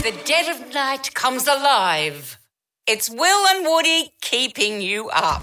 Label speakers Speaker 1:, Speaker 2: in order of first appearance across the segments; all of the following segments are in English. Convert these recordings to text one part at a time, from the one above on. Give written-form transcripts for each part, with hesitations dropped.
Speaker 1: The dead of night comes alive. It's Will and Woody keeping you up.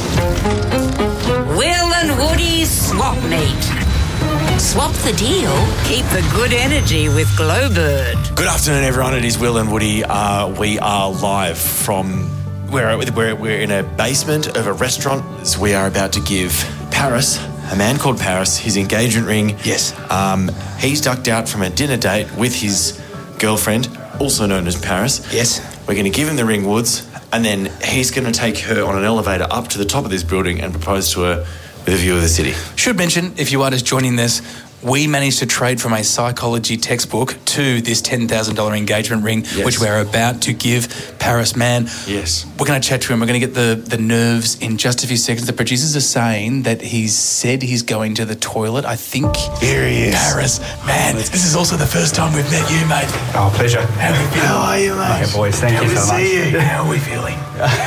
Speaker 1: Will and Woody's Swap Meet. Swap the deal, keep the good energy with Glowbird.
Speaker 2: Good afternoon, everyone. It is Will and Woody. We are live from... We're in a basement of a restaurant. So we are about to give Paris, a man called Paris, his engagement ring.
Speaker 3: Yes.
Speaker 2: He's ducked out from a dinner date with his girlfriend, also known as Paris.
Speaker 3: Yes.
Speaker 2: We're going to give him the ring, Woods, and then he's going to take her on an elevator up to the top of this building and propose to her with a view of the city.
Speaker 3: Should mention, if you are just joining this, we managed to trade from a psychology textbook to this $10,000 engagement ring,
Speaker 2: yes,
Speaker 3: which we're about to give Paris, man.
Speaker 2: Yes.
Speaker 3: We're going to chat to him. We're going to get the nerves in just a few seconds. The producers are saying that he's said he's going to the toilet. I think...
Speaker 2: Here he is.
Speaker 3: Paris, man, this is also the first time we've met you, mate.
Speaker 4: Oh, pleasure.
Speaker 2: How are you, mate?
Speaker 4: Okay, boys, thank you so much.
Speaker 2: Good to see you.
Speaker 3: How are we feeling?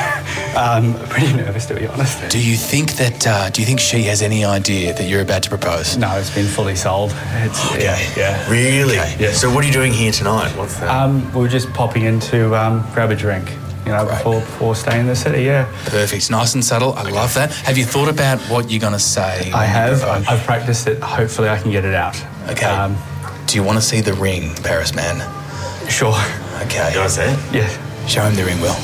Speaker 4: Pretty nervous, to be honest.
Speaker 3: Do you think she has any idea that you're about to propose?
Speaker 4: No, it's been fully sold. It's,
Speaker 3: Okay.
Speaker 4: Yeah.
Speaker 2: Really?
Speaker 3: Okay.
Speaker 2: Yeah. So what are you doing here tonight? What's that?
Speaker 4: We were just popping in to grab a drink, before staying in the city, yeah.
Speaker 3: Perfect. Nice and subtle. I love that. Have you thought about what you're going to say?
Speaker 4: I have. I've practiced it. Hopefully I can get it out.
Speaker 3: Okay. Do you want to see the ring, Paris, man?
Speaker 4: Sure.
Speaker 3: Okay.
Speaker 2: You want to see it?
Speaker 4: Yeah.
Speaker 3: Show him the ring, Will.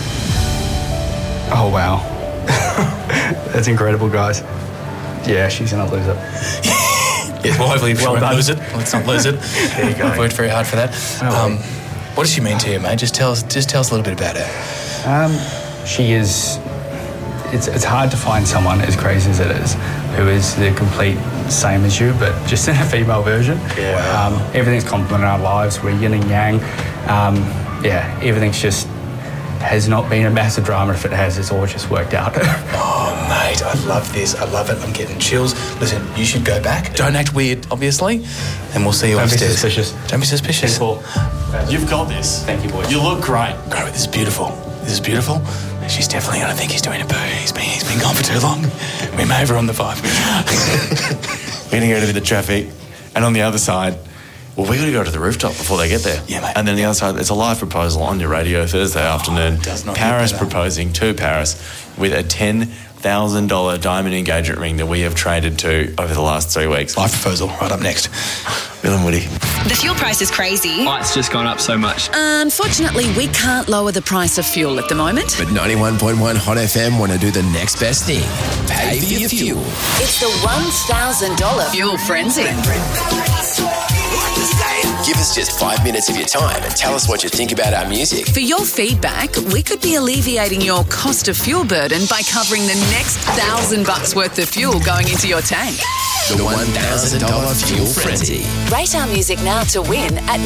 Speaker 4: Oh, wow. That's incredible, guys. Yeah, she's going to lose it.
Speaker 3: Yes, well, hopefully
Speaker 4: Well
Speaker 3: she won't
Speaker 4: done.
Speaker 3: lose it. Let's not lose it.
Speaker 2: There you go.
Speaker 3: I've worked very hard for that. What does she mean to you, mate? Just tell us a little bit about her.
Speaker 4: She is... It's hard to find someone as crazy as it is, who is the complete same as you, but just in a female version.
Speaker 2: Yeah.
Speaker 4: Everything's complementing our lives. We're yin and yang. Everything's just... has not been a massive drama. If it has, it's all just worked out.
Speaker 3: Oh, mate, I love this. I love it. I'm getting chills. Listen, you should go back. Don't act weird, obviously. And we'll see you
Speaker 4: Don't be
Speaker 3: upstairs.
Speaker 4: suspicious.
Speaker 3: Don't be suspicious.
Speaker 4: Simple.
Speaker 2: You've got this.
Speaker 4: Thank you, boys.
Speaker 2: You look great.
Speaker 3: Great, this is beautiful. This is beautiful. She's definitely going to think he's doing a poo. He's been gone for too long. We may have her on the vibe.
Speaker 2: We're going to go to the traffic, and on the other side, well, we got to go to the rooftop before they get there.
Speaker 3: Yeah, mate.
Speaker 2: And then the other side, it's a live proposal on your radio Thursday afternoon.
Speaker 3: Does not
Speaker 2: Paris
Speaker 3: get better.
Speaker 2: proposing to Paris with a $10,000 diamond engagement ring that we have traded to over the last 3 weeks.
Speaker 3: Live proposal, right up next.
Speaker 2: Bill and Woody.
Speaker 5: The fuel price is crazy.
Speaker 6: It's just gone up so much.
Speaker 5: Unfortunately, we can't lower the price of fuel at the moment.
Speaker 7: But 91.1 Hot FM want to do the next best thing. Pay for your fuel.
Speaker 5: It's the $1,000 fuel frenzy.
Speaker 7: Give us just 5 minutes of your time and tell us what you think about our music.
Speaker 5: For your feedback, we could be alleviating your cost of fuel burden by covering the next $1,000 worth of fuel going into your tank.
Speaker 7: The $1,000 Fuel Frenzy.
Speaker 5: Rate our music now to win at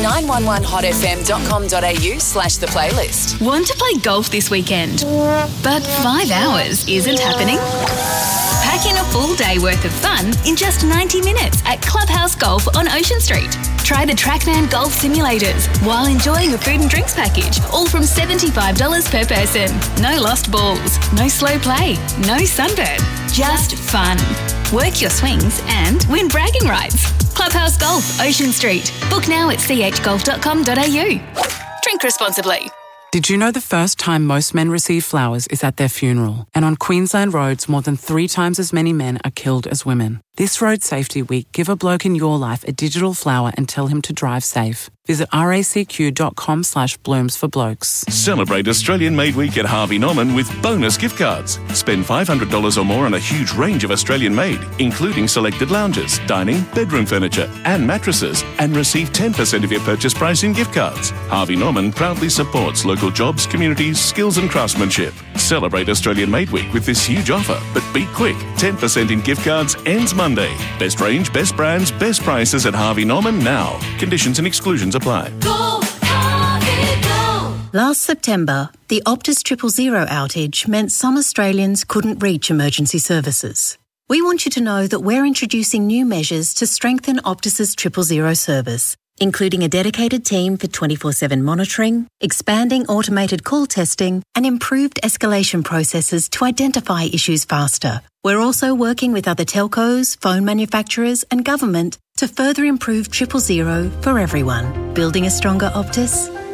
Speaker 5: 911hotfm.com.au/the playlist.
Speaker 8: Want to play golf this weekend, but 5 hours isn't happening? Pack in a full day worth of fun in just 90 minutes at Clubhouse Golf on Ocean Street. Try the Trackman Golf Simulators while enjoying a food and drinks package, all from $75 per person. No lost balls, no slow play, no sunburn, just fun. Work your swings and win bragging rights. Clubhouse Golf, Ocean Street. Book now at chgolf.com.au. Drink responsibly.
Speaker 9: Did you know the first time most men receive flowers is at their funeral? And on Queensland roads, more than 3 times as many men are killed as women. This Road Safety Week, give a bloke in your life a digital flower and tell him to drive safe. Visit racq.com/blooms for blokes.
Speaker 10: Celebrate Australian Made Week at Harvey Norman with bonus gift cards. Spend $500 or more on a huge range of Australian made, including selected lounges, dining, bedroom furniture and mattresses, and receive 10% of your purchase price in gift cards. Harvey Norman proudly supports local jobs, communities, skills and craftsmanship. Celebrate Australian Made Week with this huge offer, but be quick. 10% in gift cards ends Monday. Best range, best brands, best prices at Harvey Norman now. Conditions and exclusions apply.
Speaker 11: Go, Harvey, go!
Speaker 12: Last September, the Optus 000 outage meant some Australians couldn't reach emergency services. We want you to know that we're introducing new measures to strengthen Optus's 000 service, including a dedicated team for 24/7 monitoring, expanding automated call testing, and improved escalation processes to identify issues faster. We're also working with other telcos, phone manufacturers, and government to further improve 000 for everyone. Building a stronger Optus,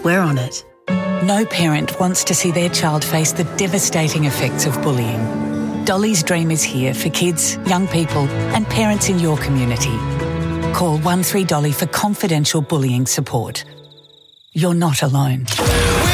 Speaker 12: we're on it.
Speaker 6: No parent wants to see their child face the devastating effects of bullying. Dolly's Dream is here for kids, young people and parents in your community. Call 13 Dolly for confidential bullying support. You're not alone.